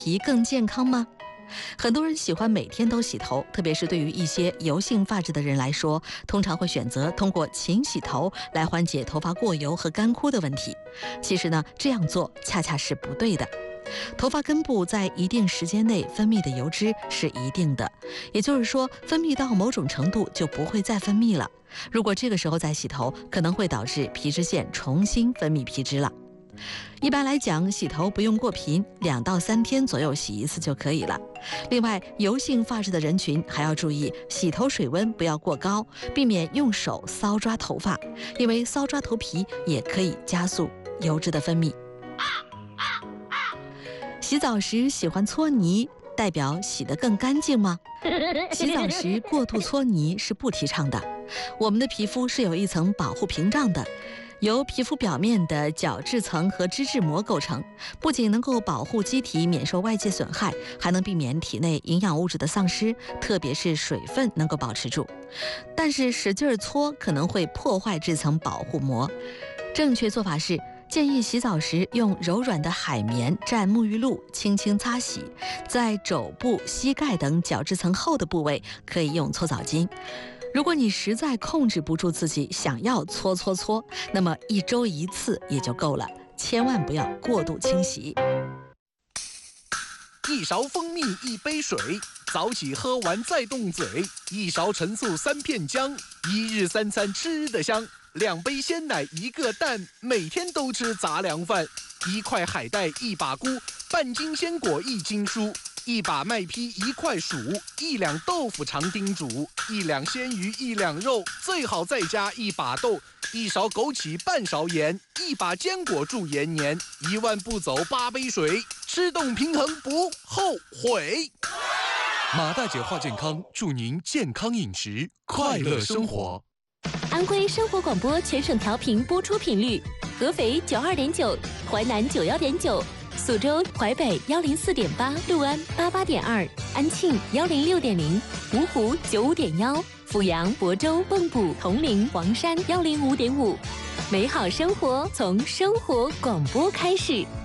皮更健康吗？很多人喜欢每天都洗头，特别是对于一些油性发质的人来说，通常会选择通过勤洗头来缓解头发过油和干枯的问题。其实呢，这样做恰恰是不对的。头发根部在一定时间内分泌的油脂是一定的，也就是说，分泌到某种程度就不会再分泌了。如果这个时候再洗头，可能会导致皮脂腺重新分泌皮脂了。一般来讲，洗头不用过频，2到3天左右洗一次就可以了。另外，油性发质的人群还要注意洗头水温不要过高，避免用手搔抓头发，因为搔抓头皮也可以加速油脂的分泌。洗澡时喜欢搓泥，代表洗得更干净吗？洗澡时过度搓泥是不提倡的。我们的皮肤是有一层保护屏障的，由皮肤表面的角质层和脂质膜构成，不仅能够保护机体免受外界损害，还能避免体内营养物质的丧失，特别是水分能够保持住。但是使劲搓可能会破坏这层保护膜。正确做法是，建议洗澡时用柔软的海绵蘸沐浴露轻轻擦洗，在肘部、膝盖等角质层厚的部位可以用搓澡巾。如果你实在控制不住自己想要搓，那么1周1次也就够了，千万不要过度清洗。 1勺蜂蜜1杯水，早起喝完再动嘴。1勺陈醋3片姜，1日3餐吃得香。2杯鲜奶1个蛋，每天都吃杂粮饭。1块海带1把菇，半斤鲜果1斤蔬。1把麦坯1块薯，1两豆腐长丁煮，1两鲜鱼1两肉，最好再加1把豆，1勺枸杞半勺盐，1把坚果助延年，1万步走8杯水，吃动平衡不后悔。 马大姐话健康，祝您健康饮食，快乐生活。 安徽生活广播全省调频播出频率：合肥92.9，淮南91.9。苏州、淮北104.8，六安88.2，安庆106.0，芜湖95.1，阜阳、亳州、蚌埠、铜陵、黄山105.5。美好生活从生活广播开始。